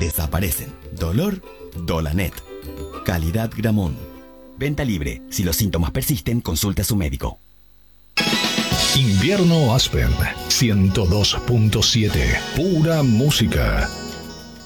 desaparecen. Dolor, Dolanet. Calidad Gramón. Venta libre. Si los síntomas persisten, consulte a su médico. Invierno Aspen 102.7. Pura música.